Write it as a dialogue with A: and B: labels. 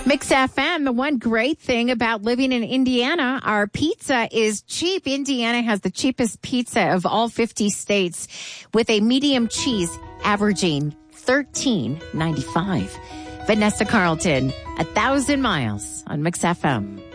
A: Mix FM, the one great thing about living in Indiana, our pizza is cheap. Indiana has the cheapest pizza of all 50 states with a medium cheese averaging $13.95. Vanessa Carlton, 1,000 miles on Mix FM.